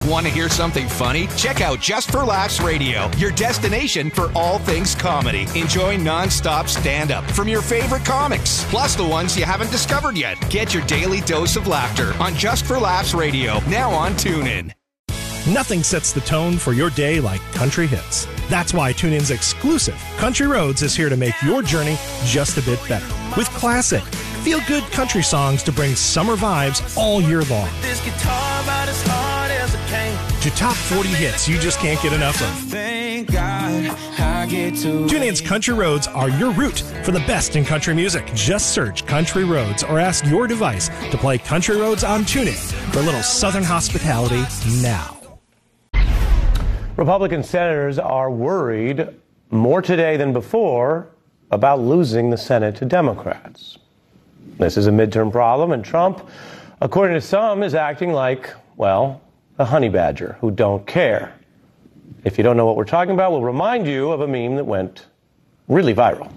Want to hear something funny? Check out Just for Laughs Radio, your destination for all things comedy. Enjoy non-stop stand-up from your favorite comics, plus the ones you haven't discovered yet. Get your daily dose of laughter on Just for Laughs Radio, now on TuneIn. Nothing sets the tone for your day like country hits. That's why TuneIn's exclusive Country Roads is here to make your journey just a bit better. With classic, feel-good country songs to bring summer vibes all year long. This guitar about as hard as it came. To top 40 hits you just can't get enough of. Thank God I get to TuneIn's Country Roads are your route for the best in country music. Just search Country Roads or ask your device to play Country Roads on TuneIn for a little Southern hospitality now. Republican senators are worried more today than before about losing the Senate to Democrats. This is a midterm problem, and Trump, according to some, is acting like, well, a honey badger who don't care. If you don't know what we're talking about, we'll remind you of a meme that went really viral.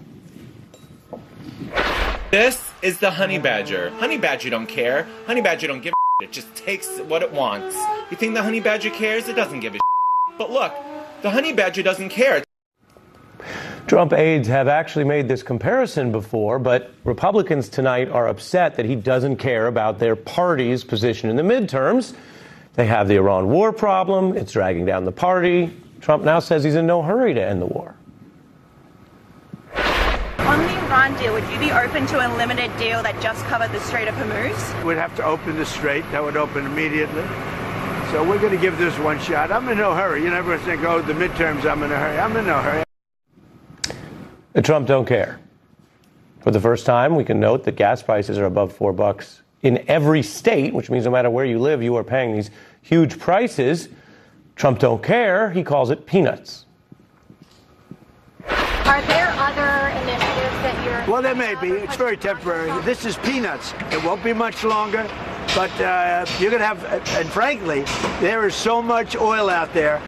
This is the honey badger. Honey badger don't care. Honey badger don't give a shit. It just takes what it wants. You think the honey badger cares? It doesn't give a shit. But look, the honey badger doesn't care. Trump aides have actually made this comparison before, but Republicans tonight are upset that he doesn't care about their party's position in the midterms. They have the Iran war problem. It's dragging down the party. Trump now says he's in no hurry to end the war. On the Iran deal, would you be open to a limited deal that just covered the Strait of Hormuz? We'd have to open the strait. That would open immediately. So we're going to give this one shot. I'm in no hurry. You never think, oh, the midterms, I'm in a hurry. I'm in no hurry. Trump don't care. For the first time, we can note that gas prices are above $4 in every state, which means no matter where you live, you are paying these huge prices. Trump don't care. He calls it peanuts. Are there other initiatives that you're... Well, there may be. It's very temporary. This is peanuts. It won't be much longer. But you're going to have, and frankly, there is so much oil out there.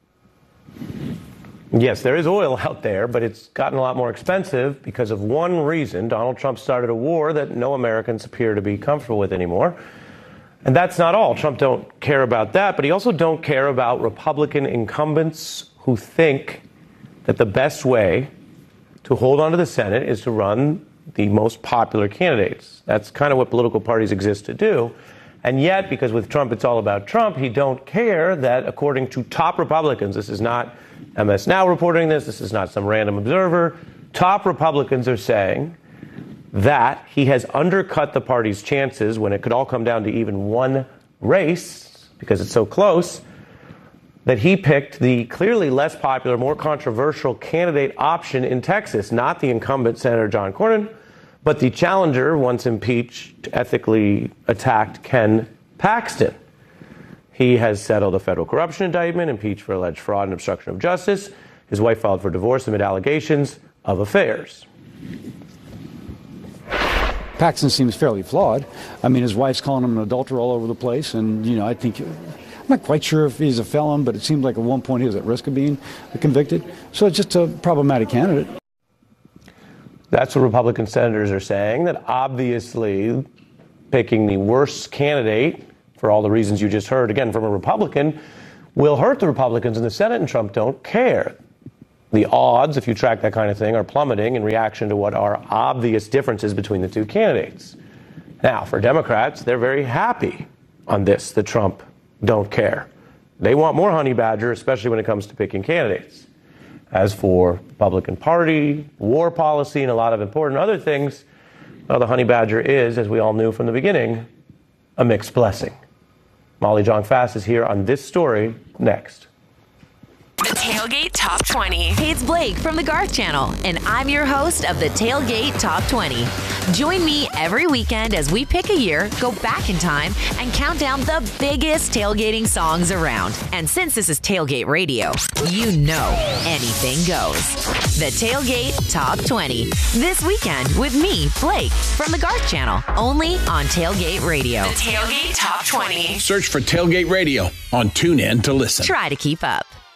Yes, there is oil out there, but it's gotten a lot more expensive because of one reason. Donald Trump started a war that no Americans appear to be comfortable with anymore. And that's not all. Trump don't care about that, but he also don't care about Republican incumbents who think that the best way to hold on to the Senate is to run the most popular candidates. That's kind of what political parties exist to do. And yet, because with Trump it's all about Trump, he don't care that according to top Republicans, this is not MS Now reporting this is not some random observer, top Republicans are saying that he has undercut the party's chances when it could all come down to even one race, because it's so close, that he picked the clearly less popular, more controversial candidate option in Texas, not the incumbent Senator John Cornyn, but the challenger, once impeached, ethically attacked Ken Paxton. He has settled a federal corruption indictment, impeached for alleged fraud and obstruction of justice. His wife filed for divorce amid allegations of affairs. Paxton seems fairly flawed. I mean, his wife's calling him an adulterer all over the place, and, you know, I think... I'm not quite sure if he's a felon, but it seemed like at one point he was at risk of being convicted. So it's just a problematic candidate. That's what Republican senators are saying, that obviously picking the worst candidate, for all the reasons you just heard, again, from a Republican, will hurt the Republicans in the Senate, and Trump don't care. The odds, if you track that kind of thing, are plummeting in reaction to what are obvious differences between the two candidates. Now, for Democrats, they're very happy on this, that Trump don't care. They want more honey badger, especially when it comes to picking candidates. As for Republican Party, war policy, and a lot of important other things, well, the honey badger is, as we all knew from the beginning, a mixed blessing. Molly Jong-Fast is here on this story next. The Tailgate Top 20. Hey, it's Blake from the Garth Channel, and I'm your host of the Tailgate Top 20. Join me every weekend as we pick a year, go back in time, and count down the biggest tailgating songs around. And since this is Tailgate Radio, you know anything goes. The Tailgate Top 20. This weekend with me, Blake, from the Garth Channel, only on Tailgate Radio. The Tailgate Top 20. Search for Tailgate Radio on TuneIn to listen. Try to keep up.